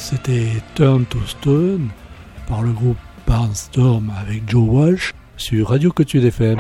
c'était Turn to Stone par le groupe Barnstorm avec Joe Walsh sur Radio Côte-Sud FM.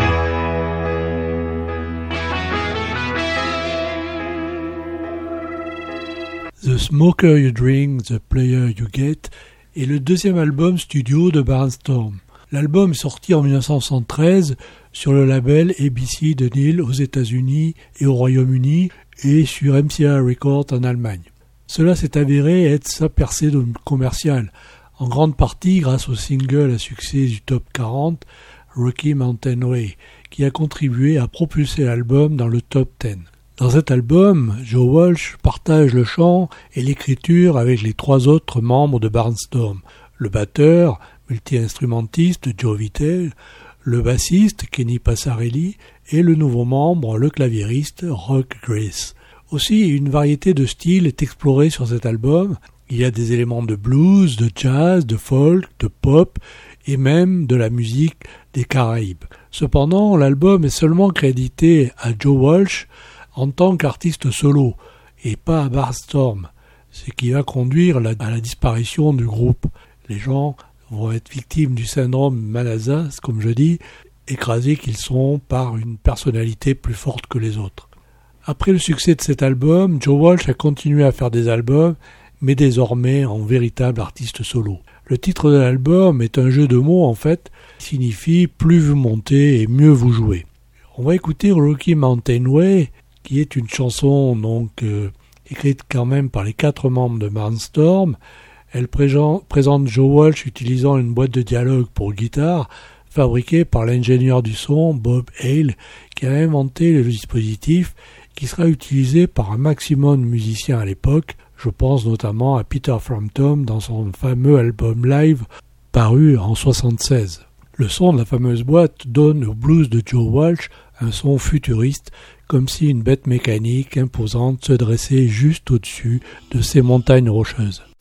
The Smoker You Drink, The Player You Get est le deuxième album studio de Barnstorm. L'album est sorti en 1973 sur le label ABC de Neil aux États-Unis et au Royaume-Uni et sur MCA Records en Allemagne. Cela s'est avéré être sa percée commerciale, en grande partie grâce au single à succès du top 40, Rocky Mountain Way, qui a contribué à propulser l'album dans le top 10. Dans cet album, Joe Walsh partage le chant et l'écriture avec les trois autres membres de Barnstorm, le batteur, multi-instrumentiste Joe Vitale, le bassiste Kenny Passarelli et le nouveau membre, le claviériste Rock Grace. Aussi, une variété de styles est explorée sur cet album. Il y a des éléments de blues, de jazz, de folk, de pop et même de la musique des Caraïbes. Cependant, l'album est seulement crédité à Joe Walsh en tant qu'artiste solo et pas à Barnstorm, ce qui va conduire à la disparition du groupe. Les gens vont être victimes du syndrome Malaza, comme je dis, écrasés qu'ils sont par une personnalité plus forte que les autres. Après le succès de cet album, Joe Walsh a continué à faire des albums, mais désormais en véritable artiste solo. Le titre de l'album est un jeu de mots en fait, qui signifie plus vous montez et mieux vous jouez. On va écouter Rocky Mountain Way, qui est une chanson écrite quand même par les 4 membres de Barnstorm. Elle présente Joe Walsh utilisant une boîte de dialogue pour guitare, fabriquée par l'ingénieur du son Bob Hale, qui a inventé le dispositif qui sera utilisé par un maximum de musiciens à l'époque. Je pense notamment à Peter Frampton dans son fameux album live paru en 1976. Le son de la fameuse boîte donne au blues de Joe Walsh un son futuriste, comme si une bête mécanique imposante se dressait juste au-dessus de ces montagnes rocheuses.